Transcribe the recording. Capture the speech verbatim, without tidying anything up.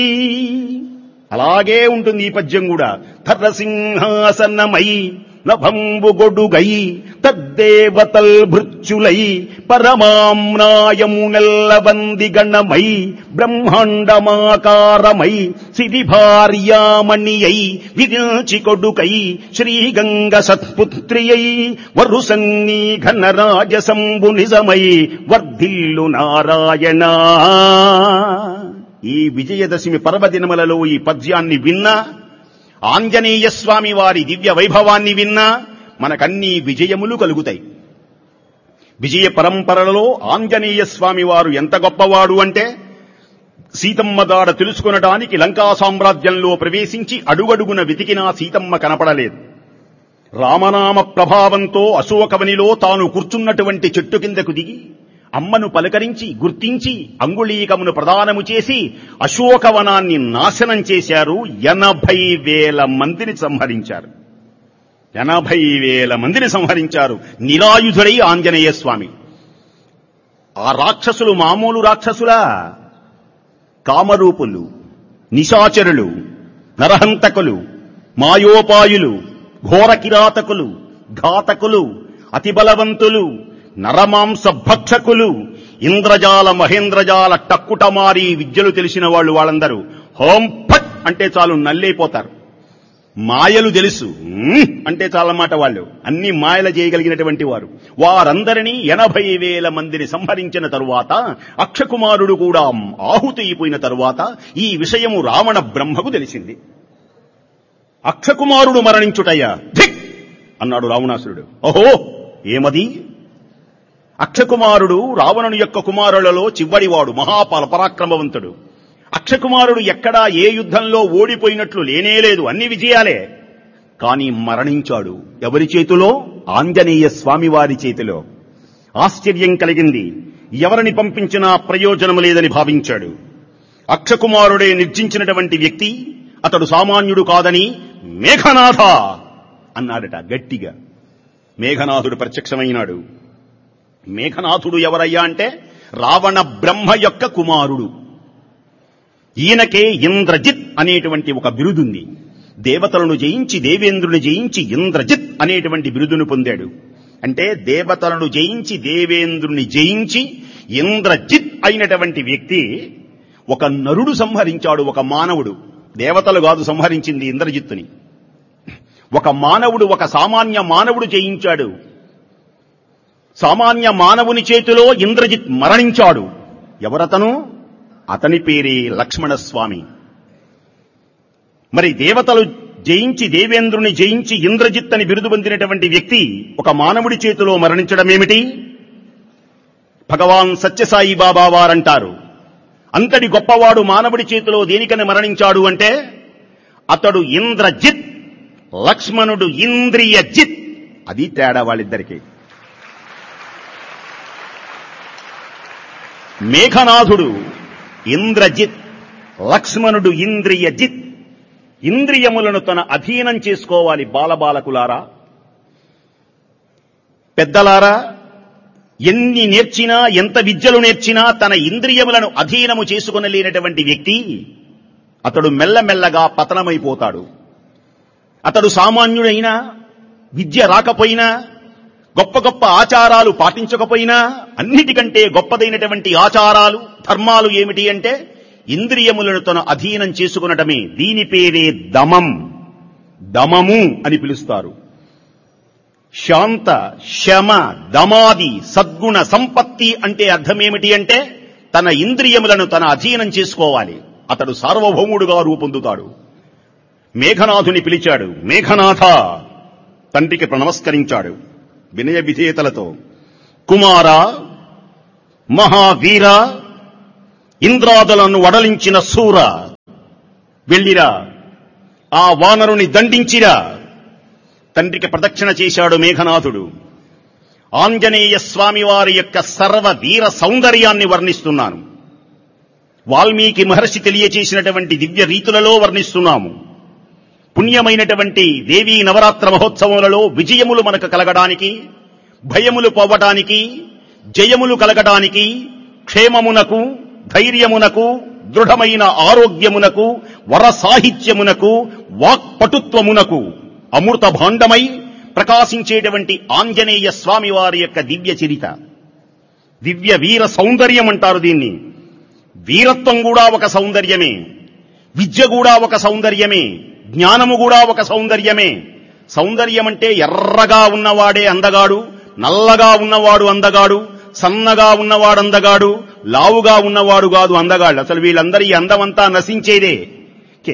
అలాగే ఉంటుంది ఈ పద్యం కూడా. ధర్రసింహాసనమై నభంబు గొడుగై తద్దేవతల్ భృత్యులై పరమామ్నాయము నెల్లబంది గణమై బ్రహ్మాండమాకారమై సిరి భార్యామణియై విరించి కొడుకై శ్రీగంగ సత్పుత్రియై వరుసన్నీ ఘనరాజసంబు నిజమై వర్ధిల్లు నారాయణ. ఈ విజయదశమి పర్వదినములలో ఈ పద్యాన్ని విన్నా, ఆంజనేయ స్వామి వారి దివ్య వైభవాన్ని విన్నా మనకన్నీ విజయములు కలుగుతాయి. విజయ పరంపరలలో ఆంజనేయ స్వామి వారు ఎంత గొప్పవాడు అంటే, సీతమ్మ దాడ తెలుసుకొనడానికి లంకా సామ్రాజ్యంలో ప్రవేశించి అడుగడుగున వెతికినా సీతమ్మ కనపడలేదు. రామనామ ప్రభావంతో అశోకవనిలో తాను కూర్చున్నటువంటి చెట్టు కిందకు దిగి అమ్మను పలకరించి గుర్తించి అంగుళీకమును ప్రదానము చేసి అశోకవనాన్ని నాశనం చేశారు. ఎనభై వేల మందిని సంహరించారు. ఎనభై వేల మందిని సంహరించారు నిరాయుధుడై ఆంజనేయ స్వామి. ఆ రాక్షసులు మామూలు రాక్షసులా? కామరూపులు, నిశాచరులు, నరహంతకులు, మాయోపాయులు, ఘోర కిరాతకులు, ఘాతకులు, అతి బలవంతులు, నరమాంస భక్షకులు, ఇంద్రజాల మహేంద్రజాల టక్కుటమారి విద్యలు తెలిసిన వాళ్ళు వాళ్ళందరూ హోం ఫట్ అంటే చాలు నల్లైపోతారు. మాయలు తెలుసు అంటే చాలన్నమాట. వాళ్ళు అన్ని మాయలు చేయగలిగినటువంటి వారు. వారందరినీ ఎనభై వేల మందిని సంహరించిన తరువాత అక్షకుమారుడు కూడా ఆహుతి అయిపోయిన తరువాత ఈ విషయము రావణ బ్రహ్మకు తెలిసింది. అక్షకుమారుడు మరణించుటయ్యా ధిక్ అన్నాడు రావణాసురుడు. ఓహో ఏమది? అక్షకుమారుడు రావణుని యొక్క కుమారులలో చివరివాడు, మహాపాల పరాక్రమవంతుడు. అక్షకుమారుడు ఎక్కడా ఏ యుద్ధంలో ఓడిపోయినట్లు లేనేలేదు, అన్ని విజయాలే. కాని మరణించాడు. ఎవరి చేతిలో? ఆంజనేయ స్వామివారి చేతిలో. ఆశ్చర్యం కలిగింది. ఎవరిని పంపించినా ప్రయోజనం లేదని భావించాడు. అక్షకుమారుడే నిర్జించినటువంటి వ్యక్తి, అతడు సామాన్యుడు కాదని మేఘనాథ అన్నాడట గట్టిగా. మేఘనాథుడు ప్రత్యక్షమైనాడు. మేఘనాథుడు ఎవరయ్యా అంటే రావణ బ్రహ్మ యొక్క కుమారుడు. ఈయనకే ఇంద్రజిత్ అనేటువంటి ఒక బిరుదుంది. దేవతలను జయించి దేవేంద్రుని జయించి ఇంద్రజిత్ అనేటువంటి బిరుదును పొందాడు. అంటే దేవతలను జయించి దేవేంద్రుని జయించి ఇంద్రజిత్ అయినటువంటి వ్యక్తి ఒక నరుడు సంహరించాడు. ఒక మానవుడు, దేవతలు కాదు సంహరించింది ఇంద్రజిత్తుని. ఒక మానవుడు, ఒక సామాన్య మానవుడు జయించాడు. సామాన్య మానవుని చేతిలో ఇంద్రజిత్ మరణించాడు. ఎవరతను? అతని పేరే లక్ష్మణస్వామి. మరి దేవతలు జయించి దేవేంద్రుని జయించి ఇంద్రజిత్ అని బిరుదు పొందినటువంటి వ్యక్తి ఒక మానవుడి చేతిలో మరణించడం ఏమిటి? భగవాన్ సత్యసాయి బాబా వారంటారు, అంతటి గొప్పవాడు మానవుడి చేతిలో దేనికని మరణించాడు అంటే అతడు ఇంద్రజిత్, లక్ష్మణుడు ఇంద్రియజిత్. అది తేడా వాళ్ళిద్దరికీ. మేఘనాథుడు ఇంద్రజిత్, లక్ష్మణుడు ఇంద్రియజిత్. ఇంద్రియములను తన అధీనం చేసుకోవాలి. బాలబాలకులారా, పెద్దలారా, ఎన్ని నేర్చినా ఎంత విద్యలు నేర్చినా తన ఇంద్రియములను అధీనము చేసుకొనలేనటువంటి వ్యక్తి అతడు మెల్లమెల్లగా పతనమైపోతాడు. అతడు సామాన్యుడైనా, విద్య రాకపోయినా, గొప్ప గొప్ప ఆచారాలు పాటించకపోయినా, అన్నిటికంటే గొప్పదైనటువంటి ఆచారాలు ధర్మాలు ఏమిటి అంటే ఇంద్రియములను తన అధీనం చేసుకునటమే. దీని పేరే దమం, దమము అని పిలుస్తారు. శాంత, శమ, దమాది సద్గుణ సంపత్తి అంటే అర్థమేమిటి అంటే తన ఇంద్రియములను తన అధీనం చేసుకోవాలి. అతడు సార్వభౌముడుగా రూపొందుతాడు. మేఘనాథుని పిలిచాడు. మేఘనాథ, తండ్రికి నమస్కరించాడు వినయ విధేయతలతో. కుమార, మహావీర, ఇంద్రాదులను వడలించిన శూర, వెళ్ళిరా, ఆ వానరుని దండించిరా. తండ్రికి ప్రదక్షిణ చేశాడు మేఘనాథుడు. ఆంజనేయ స్వామి వారి యొక్క సర్వ వీర సౌందర్యాన్ని వర్ణిస్తున్నాను. వాల్మీకి మహర్షి తెలియచేసినటువంటి దివ్య రీతులలో వర్ణిస్తున్నాము. పుణ్యమైనటువంటి దేవీ నవరాత్ర మహోత్సవములలో విజయములు మనకు కలగడానికి, భయములు పోవటానికి, జయములు కలగడానికి, క్షేమమునకు, ధైర్యమునకు, దృఢమైన ఆరోగ్యమునకు, వర సాహిత్యమునకు, వాక్పటుత్వమునకు అమృత భాండమై ప్రకాశించేటువంటి ఆంజనేయ స్వామి వారి యొక్క దివ్య చరిత. దివ్య వీర సౌందర్యం అంటారు దీన్ని. వీరత్వం కూడా ఒక సౌందర్యమే, విద్య కూడా ఒక సౌందర్యమే, జ్ఞానము కూడా ఒక సౌందర్యమే. సౌందర్యం అంటే ఎర్రగా ఉన్నవాడే అందగాడు, నల్లగా ఉన్నవాడు అందగాడు, సన్నగా ఉన్నవాడు అందగాడు, లావుగా ఉన్నవాడు కాదు అందగాడు. అసలు వీళ్ళందరి అందమంతా నశించేదే.